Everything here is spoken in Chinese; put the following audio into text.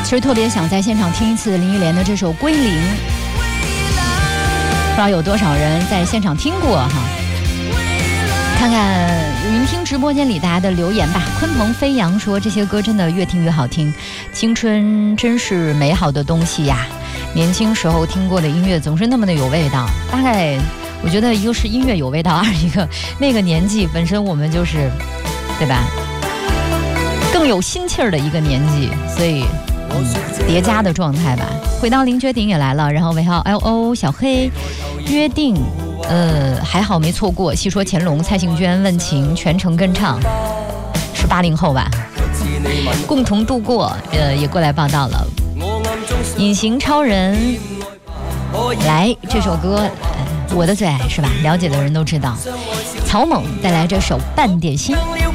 其实特别想在现场听一次林忆莲的这首《归零》，不知道有多少人在现场听过哈。看看云听直播间里大家的留言吧。鲲鹏飞扬说这些歌真的越听越好听，青春真是美好的东西呀，年轻时候听过的音乐总是那么的有味道。大概我觉得一个是音乐有味道，二一个那个年纪本身我们就是对吧更有心气儿的一个年纪，所以叠加的状态吧。回到林绝顶也来了，然后尾号 LO 小黑约定还好没错过，细说乾隆，蔡幸娟问情，全程跟唱，是80后吧，共同度过也过来报道了。隐形超人来这首歌我的最爱是吧，了解的人都知道。曹猛带来这首半点心。